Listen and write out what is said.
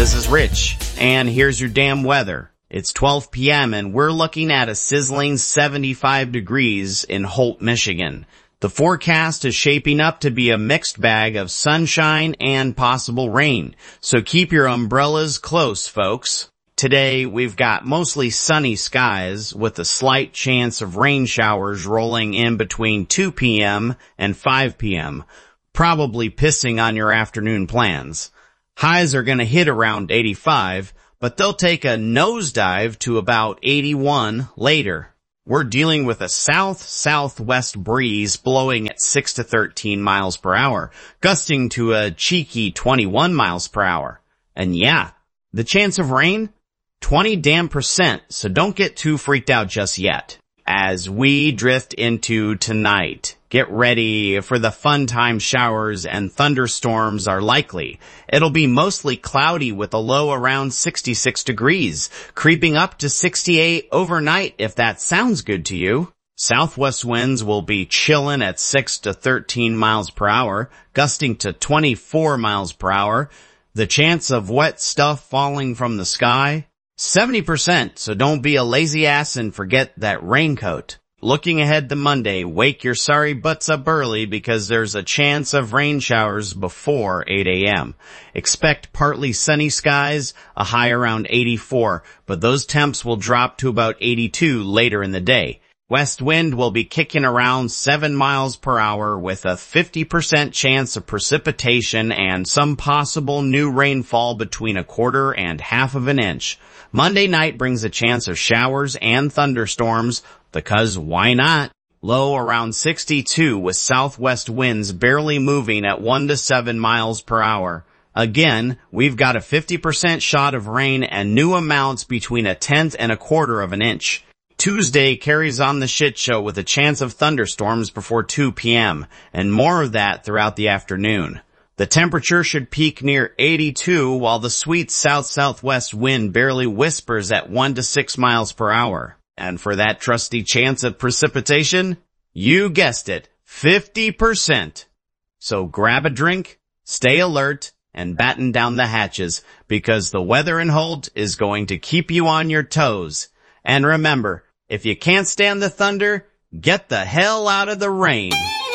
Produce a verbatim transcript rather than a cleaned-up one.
this is Rich, and here's your damn weather. It's twelve p.m. and we're looking at a sizzling seventy-five degrees in Holt, Michigan. The forecast is shaping up to be a mixed bag of sunshine and possible rain, so keep your umbrellas close, folks. Today, we've got mostly sunny skies with a slight chance of rain showers rolling in between two p.m. and five p.m., probably pissing on your afternoon plans. Highs are going to hit around eighty-five, but they'll take a nosedive to about eighty-one later. We're dealing with a south-southwest breeze blowing at six to thirteen miles per hour, gusting to a cheeky twenty-one miles per hour. And yeah, the chance of rain? twenty damn percent, so don't get too freaked out just yet. As we drift into tonight, get ready for the fun time showers and thunderstorms are likely. It'll be mostly cloudy with a low around sixty-six degrees, creeping up to sixty-eight overnight if that sounds good to you. Southwest winds will be chillin' at six to thirteen miles per hour, gusting to twenty-four miles per hour. The chance of wet stuff falling from the sky? seventy percent, so don't be a lazy ass and forget that raincoat. Looking ahead to Monday, wake your sorry butts up early because there's a chance of rain showers before eight a.m. Expect partly sunny skies, a high around eighty-four, but those temps will drop to about eighty-two later in the day. West wind will be kicking around seven miles per hour with a fifty percent chance of precipitation and some possible new rainfall between a quarter and half of an inch. Monday night brings a chance of showers and thunderstorms, because why not? Low around sixty-two with southwest winds barely moving at one to seven miles per hour. Again, we've got a fifty percent shot of rain and new amounts between a tenth and a quarter of an inch. Tuesday carries on the shit show with a chance of thunderstorms before two p.m. and more of that throughout the afternoon. The temperature should peak near eighty-two while the sweet south-southwest wind barely whispers at one to six miles per hour. And for that trusty chance of precipitation, you guessed it, fifty percent. So grab a drink, stay alert, and batten down the hatches because the weather in Holt is going to keep you on your toes. And remember, if you can't stand the thunder, get the hell out of the rain.